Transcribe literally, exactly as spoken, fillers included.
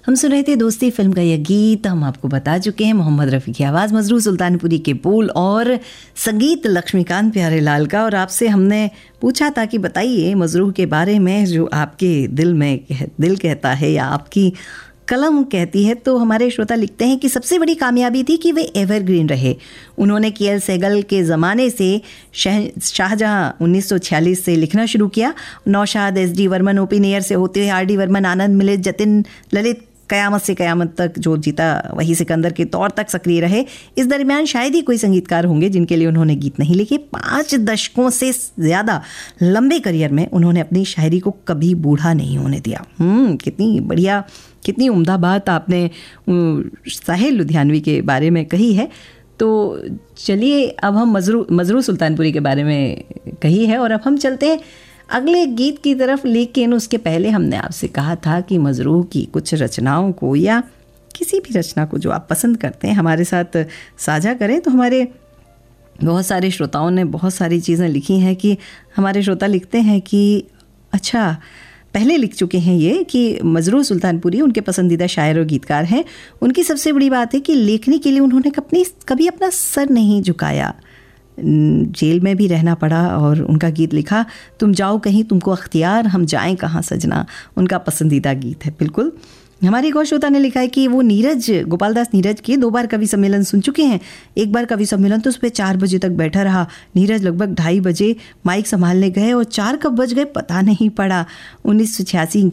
हम सुन रहे थे दोस्ती फिल्म का यह गीत। हम आपको बता चुके हैं मोहम्मद रफ़ी की आवाज़, मजरू सुल्तानपुरी के बोल और संगीत लक्ष्मीकांत प्यारेलाल का। और आपसे हमने पूछा था कि बताइए मजरू के बारे में, जो आपके दिल में दिल कहता है या आपकी कलम कहती है। तो हमारे श्रोता लिखते हैं कि सबसे बड़ी कामयाबी थी कि वे एवरग्रीन रहे। उन्होंने के एल सहगल के ज़माने से शाहजहां उन्नीस सौ छियालीस से लिखना शुरू किया। Naushad, S D Varman, O P Nayyar से होते हुए आर डी वर्मन, आनंद मिलित, जतिन ललित, क़यामत से क़यामत तक जो जीता वही सिकंदर के तौर तक सक्रिय रहे। इस दरमियान शायद ही कोई संगीतकार होंगे जिनके लिए उन्होंने गीत नहीं लिखे। पाँच दशकों से ज़्यादा लंबे करियर में उन्होंने अपनी शायरी को कभी बूढ़ा नहीं होने दिया। हम्म कितनी बढ़िया, कितनी उम्दा बात आपने साहिल लुधियानवी के बारे में कही है। तो चलिए अब हम मजरू मजरू सुल्तानपुरी के बारे में कही है और अब हम चलते हैं अगले गीत की तरफ। लेकिन उसके पहले हमने आपसे कहा था कि मजरू की कुछ रचनाओं को या किसी भी रचना को जो आप पसंद करते हैं हमारे साथ साझा करें। तो हमारे बहुत सारे श्रोताओं ने बहुत सारी चीज़ें लिखी हैं कि हमारे श्रोता लिखते हैं कि अच्छा, पहले लिख चुके हैं ये कि मजरू सुल्तानपुरी उनके पसंदीदा शायर और गीतकार हैं। उनकी सबसे बड़ी बात है कि लेखनी के लिए उन्होंने कभी कभी अपना सर नहीं झुकाया। जेल में भी रहना पड़ा और उनका गीत लिखा। तुम जाओ कहीं तुमको अख्तियार, हम जाएं कहाँ सजना, उनका पसंदीदा गीत है। बिल्कुल। हमारी एक और श्रोता ने लिखा है कि वो नीरज, गोपाल दास नीरज के दो बार कवि सम्मेलन सुन चुके हैं। एक बार कवि सम्मेलन तो उस पर चार बजे तक बैठा रहा। नीरज लगभग ढाई बजे माइक संभालने गए और चार कब बज गए पता नहीं पड़ा। उन्नीस सौ छियासी